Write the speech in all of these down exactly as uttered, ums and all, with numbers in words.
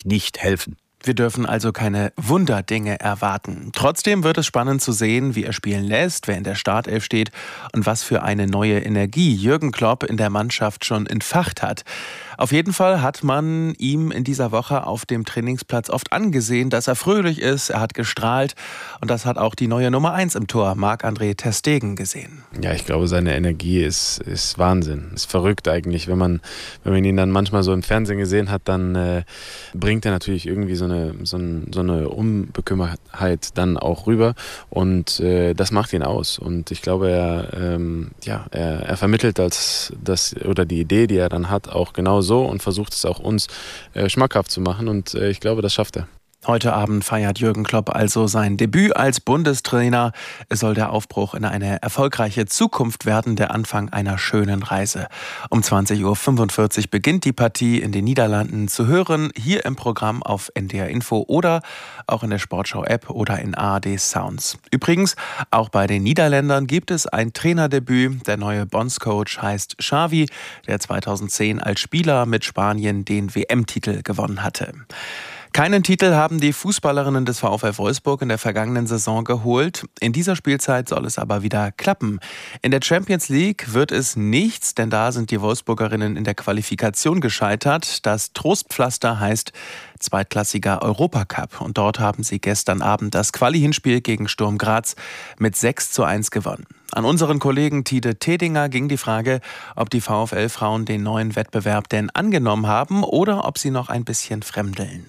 nicht helfen. Wir dürfen also keine Wunderdinge erwarten. Trotzdem wird es spannend zu sehen, wie er spielen lässt, wer in der Startelf steht und was für eine neue Energie Jürgen Klopp in der Mannschaft schon entfacht hat. Auf jeden Fall hat man ihm in dieser Woche auf dem Trainingsplatz oft angesehen, dass er fröhlich ist, er hat gestrahlt und das hat auch die neue Nummer eins im Tor, Marc-André ter Stegen, gesehen. Ja, ich glaube, seine Energie ist, ist Wahnsinn, ist verrückt eigentlich. Wenn man, wenn man ihn dann manchmal so im Fernsehen gesehen hat, dann äh, bringt er natürlich irgendwie so eine, so, ein, so eine Unbekümmertheit dann auch rüber und äh, das macht ihn aus. Und ich glaube, er, ähm, ja, er, er vermittelt das, das oder die Idee, die er dann hat, auch genau so und versucht es auch uns äh, schmackhaft zu machen und äh, ich glaube, das schafft er. Heute Abend feiert Jürgen Klopp also sein Debüt als Bundestrainer. Es soll der Aufbruch in eine erfolgreiche Zukunft werden, der Anfang einer schönen Reise. Um zwanzig Uhr fünfundvierzig beginnt die Partie in den Niederlanden, zu hören hier im Programm auf N D R Info oder auch in der Sportschau-App oder in A R D Sounds. Übrigens, auch bei den Niederländern gibt es ein Trainerdebüt. Der neue Bondscoach heißt Xavi, der zweitausendzehn als Spieler mit Spanien den W M-Titel gewonnen hatte. Keinen Titel haben die Fußballerinnen des VfL Wolfsburg in der vergangenen Saison geholt. In dieser Spielzeit soll es aber wieder klappen. In der Champions League wird es nichts, denn da sind die Wolfsburgerinnen in der Qualifikation gescheitert. Das Trostpflaster heißt zweitklassiger Europacup. Und dort haben sie gestern Abend das Quali-Hinspiel gegen Sturm Graz mit sechs zu eins gewonnen. An unseren Kollegen Tide Tedinger ging die Frage, ob die VfL-Frauen den neuen Wettbewerb denn angenommen haben oder ob sie noch ein bisschen fremdeln.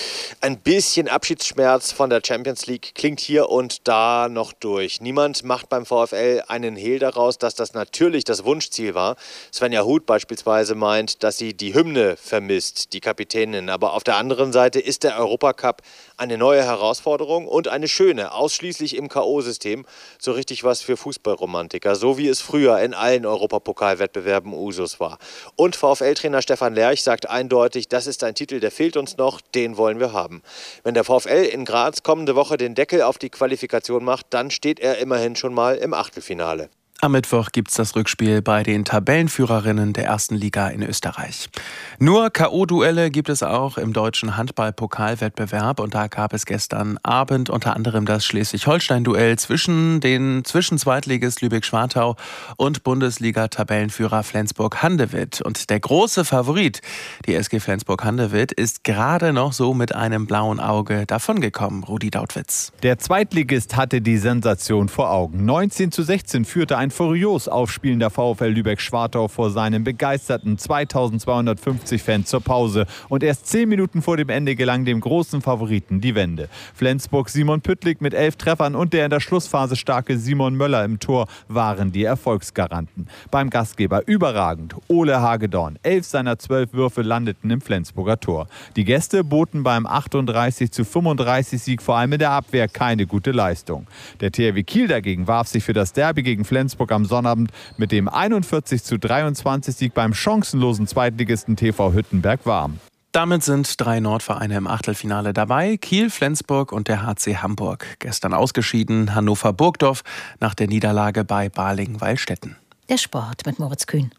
Ein bisschen Abschiedsschmerz von der Champions League klingt hier und da noch durch. Niemand macht beim VfL einen Hehl daraus, dass das natürlich das Wunschziel war. Svenja Huth beispielsweise meint, dass sie die Hymne vermisst, die Kapitänin. Aber auf der anderen Seite ist der Europacup eine neue Herausforderung und eine schöne, ausschließlich im K O-System. So richtig was für Fußballromantiker, so wie es früher in allen Europapokalwettbewerben Usus war. Und VfL-Trainer Stefan Lerch sagt eindeutig, das ist ein Titel, der fehlt uns noch, den wollen wir haben. Wenn der VfL in Graz kommende Woche den Deckel auf die Qualifikation macht, dann steht er immerhin schon mal im Achtelfinale. Am Mittwoch gibt's das Rückspiel bei den Tabellenführerinnen der ersten Liga in Österreich. Nur K O-Duelle gibt es auch im deutschen Handball-Pokalwettbewerb und da gab es gestern Abend unter anderem das Schleswig-Holstein-Duell zwischen den zwischen Zweitligist Lübeck-Schwartau und Bundesliga-Tabellenführer Flensburg-Handewitt. Und der große Favorit, die S G Flensburg-Handewitt, ist gerade noch so mit einem blauen Auge davongekommen, Rudi Dautwitz. Der Zweitligist hatte die Sensation vor Augen. neunzehn zu sechzehn führte ein furios aufspielender VfL Lübeck-Schwartau vor seinen begeisterten zweitausendzweihundertfünfzig Fans zur Pause. Und erst zehn Minuten vor dem Ende gelang dem großen Favoriten die Wende. Flensburg Simon Püttlik mit elf Treffern und der in der Schlussphase starke Simon Möller im Tor waren die Erfolgsgaranten. Beim Gastgeber überragend. Ole Hagedorn. Elf seiner zwölf Würfe landeten im Flensburger Tor. Die Gäste boten beim achtunddreißig zu fünfunddreißig Sieg vor allem in der Abwehr keine gute Leistung. Der T H W Kiel dagegen warf sich für das Derby gegen Flensburg am Sonnabend mit dem einundvierzig zu dreiundzwanzig Sieg beim chancenlosen Zweitligisten T V Hüttenberg warm. Damit sind drei Nordvereine im Achtelfinale dabei, Kiel, Flensburg und der H C Hamburg. Gestern ausgeschieden Hannover-Burgdorf nach der Niederlage bei Balingen-Weilstätten. Der Sport mit Moritz Kühn.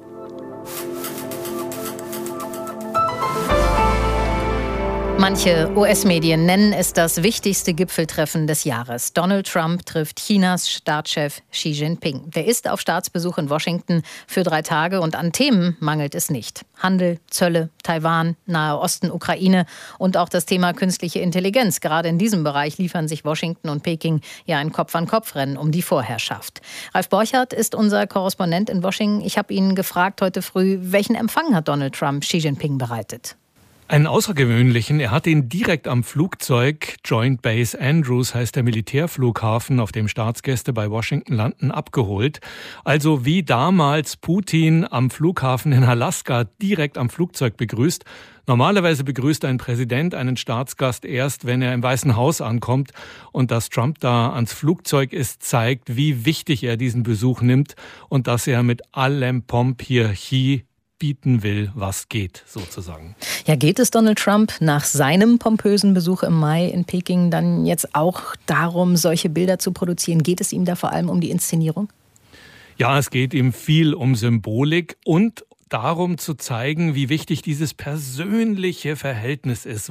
Manche U S-Medien nennen es das wichtigste Gipfeltreffen des Jahres. Donald Trump trifft Chinas Staatschef Xi Jinping. Der ist auf Staatsbesuch in Washington für drei Tage und an Themen mangelt es nicht. Handel, Zölle, Taiwan, Nahe Osten, Ukraine und auch das Thema künstliche Intelligenz. Gerade in diesem Bereich liefern sich Washington und Peking ja ein Kopf-an-Kopf-Rennen um die Vorherrschaft. Ralf Borchardt ist unser Korrespondent in Washington. Ich habe ihn gefragt heute früh, welchen Empfang hat Donald Trump Xi Jinping bereitet? Einen außergewöhnlichen. Er hat ihn direkt am Flugzeug, Joint Base Andrews heißt der Militärflughafen, auf dem Staatsgäste bei Washington landen, abgeholt. Also wie damals Putin am Flughafen in Alaska direkt am Flugzeug begrüßt. Normalerweise begrüßt ein Präsident einen Staatsgast erst, wenn er im Weißen Haus ankommt. Und dass Trump da ans Flugzeug ist, zeigt, wie wichtig er diesen Besuch nimmt und dass er mit allem Pomp hier Xi bieten will, was geht, sozusagen. Ja, geht es Donald Trump nach seinem pompösen Besuch im Mai in Peking dann jetzt auch darum, solche Bilder zu produzieren? Geht es ihm da vor allem um die Inszenierung? Ja, es geht ihm viel um Symbolik und darum zu zeigen, wie wichtig dieses persönliche Verhältnis ist.